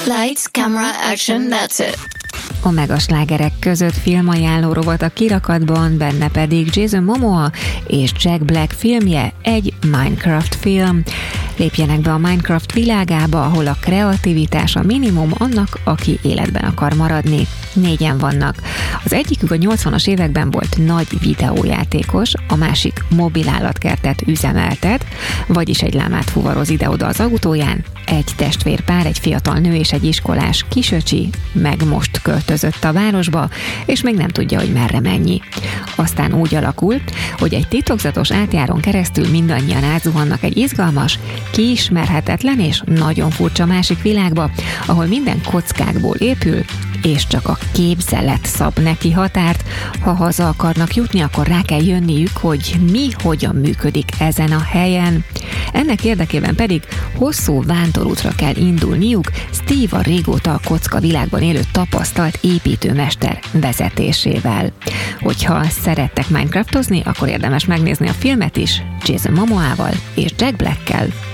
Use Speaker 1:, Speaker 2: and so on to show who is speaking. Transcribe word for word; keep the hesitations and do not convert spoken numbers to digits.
Speaker 1: Lights, camera, action, that's it.
Speaker 2: A megaslágerek között filmajánló rovat a kirakatban, benne pedig Jason Momoa és Jack Black filmje, egy Minecraft film. Lépjenek be a Minecraft világába, ahol a kreativitás a minimum annak, aki életben akar maradni. Négyen vannak. Az egyikük a nyolcvanas években volt nagy videójátékos, a másik mobilállatkertet üzemeltet, vagyis egy lámát fuvaroz ide-oda az autóján, egy testvérpár, egy fiatal nő és egy iskolás kisöcsi meg most költözött a városba, és még nem tudja, hogy merre mennyi. Aztán úgy alakult, hogy egy titokzatos átjáron keresztül mindannyian átzuhannak egy izgalmas, kiismerhetetlen és nagyon furcsa másik világba, ahol minden kockákból épül, és csak a képzelet szab neki határt. Ha haza akarnak jutni, akkor rá kell jönniük, hogy mi hogyan működik ezen a helyen. Ennek érdekében pedig hosszú vándorútra kell indulniuk Steve a régóta a kocka világban élő tapasztalt építőmester vezetésével. Hogyha szerettek Minecraftozni, akkor érdemes megnézni a filmet is Jason Momoával és Jack Blackkel.